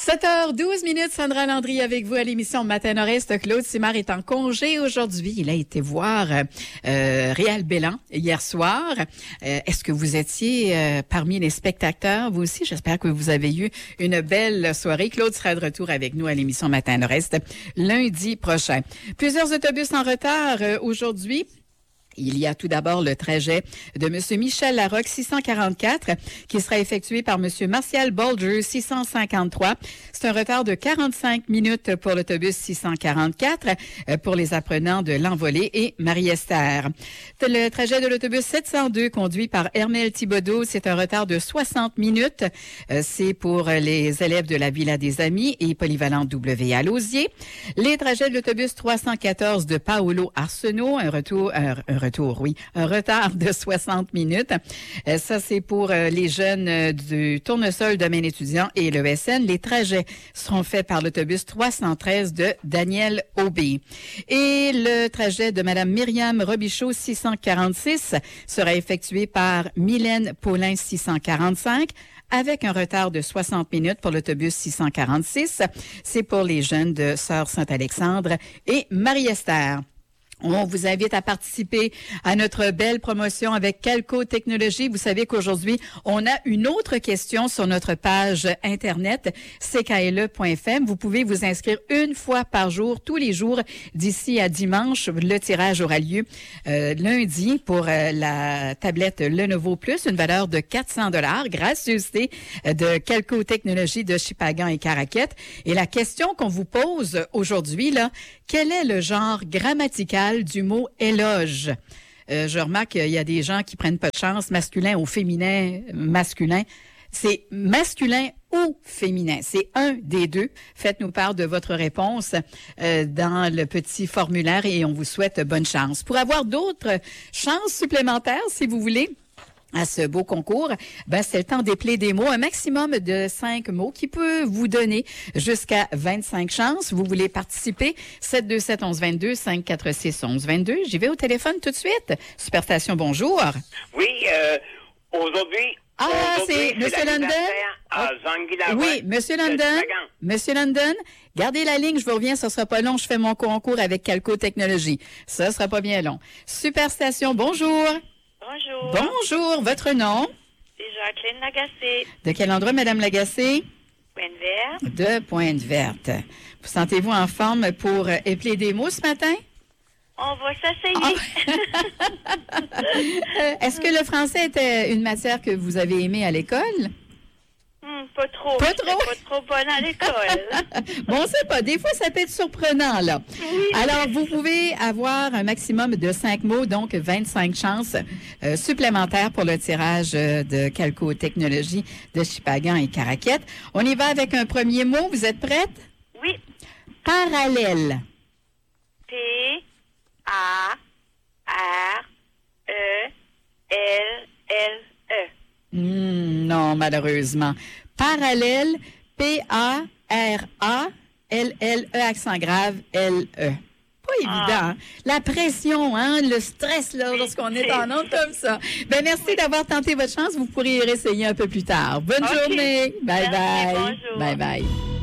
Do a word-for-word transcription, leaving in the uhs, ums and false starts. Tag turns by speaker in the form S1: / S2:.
S1: sept heures douze minutes, Sandra Landry avec vous à l'émission Matin Nord-Est. Claude Simard est en congé aujourd'hui. Il a été voir euh, Réal Bélan hier soir. Euh, est-ce que vous étiez euh, parmi les spectateurs, vous aussi? J'espère que vous avez eu une belle soirée. Claude sera de retour avec nous à l'émission Matin Nord-Est lundi prochain. Plusieurs autobus en retard euh, aujourd'hui. Il y a tout d'abord le trajet de M. Michel Larocque, six cent quarante-quatre, qui sera effectué par M. Martial Bolger, six cent cinquante-trois. C'est un retard de quarante-cinq minutes pour l'autobus six cent quarante-quatre pour les apprenants de l'Envolée et Marie-Esther. Le trajet de l'autobus sept cent deux, conduit par Hermel Thibodeau, c'est un retard de soixante minutes. C'est pour les élèves de la Villa des Amis et Polyvalente W à Lausier. Les trajets de l'autobus trois cent quatorze de Paolo Arsenault, un retour, un, un retour, oui, un retard de soixante minutes. Euh, ça, c'est pour euh, les jeunes euh, du Tournesol Domaine étudiant et l'E S N. Les trajets seront faits par l'autobus trois cent treize de Daniel Aubé. Et le trajet de Mme Myriam Robichaud, six cent quarante-six, sera effectué par Mylène Paulin, six cent quarante-cinq. Avec un retard de soixante minutes pour l'autobus six cent quarante-six. C'est pour les jeunes de Sœur Saint-Alexandre et Marie-Esther. On vous invite à participer à notre belle promotion avec Calco Technologies. Vous savez qu'aujourd'hui, on a une autre question sur notre page Internet, c k l e point f m. Vous pouvez vous inscrire une fois par jour, tous les jours, d'ici à dimanche. Le tirage aura lieu euh, lundi pour euh, la tablette Lenovo Plus, une valeur de quatre cents dollars, gracieuseté de Calco Technologies de Shippagan et Caraquette. Et la question qu'on vous pose aujourd'hui, là, quel est le genre grammatical du mot éloge? Euh, je remarque qu'il y a des gens qui prennent pas de chance, masculin ou féminin, masculin. C'est masculin ou féminin. C'est un des deux. Faites-nous part de votre réponse euh, dans le petit formulaire et on vous souhaite bonne chance. Pour avoir d'autres chances supplémentaires, si vous voulez, à ce beau concours, ben c'est le temps d'épeler des mots, un maximum de cinq mots qui peut vous donner jusqu'à vingt-cinq chances. Vous voulez participer? sept deux sept onze vingt-deux, cinq quatre six onze vingt-deux. J'y vais au téléphone tout de suite. Superstation, bonjour.
S2: Oui, euh, aujourd'hui...
S1: Ah, c'est Monsieur London?
S2: À
S1: oui, Monsieur London. Monsieur London, gardez la ligne, je vous reviens, ça sera pas long. Je fais mon concours avec Calco Technologies. Ça sera pas bien long. Superstation, bonjour.
S3: Bonjour.
S1: Bonjour, votre nom?
S3: C'est Jacqueline Lagacé.
S1: De quel endroit, Madame Lagacé?
S3: Pointe-Verte.
S1: De Pointe-Verte. Vous sentez-vous en forme pour épeler des mots ce matin?
S3: On va s'essayer.
S1: Oh. Est-ce que le français était une matière que vous avez aimée à l'école?
S3: Hum, pas trop.
S1: Pas trop?
S3: Pas trop bonne à l'école.
S1: Bon, c'est pas. Des fois, ça peut être surprenant, là.
S3: Oui.
S1: Alors, vous pouvez avoir un maximum de cinq mots, donc vingt-cinq chances euh, supplémentaires pour le tirage euh, de Calco Technologies de Shippagan et Caraquette. On y va avec un premier mot. Vous êtes prête?
S3: Oui.
S1: Parallèle.
S3: P A R E L L E.
S1: Hmm, non, malheureusement. Parallèle, P A R A L L E, accent grave, L E. Pas évident,
S3: Ah.
S1: hein? La pression, hein? Le stress, là,
S3: Oui,
S1: lorsqu'on est
S3: c'est-
S1: en onde comme ça. Ben, merci
S3: Oui.
S1: d'avoir tenté votre chance. Vous pourrez y réessayer un peu plus tard. Bonne
S3: Ok.
S1: journée. Bye
S3: Merci,
S1: bye.
S3: bonjour.
S1: Bye bye.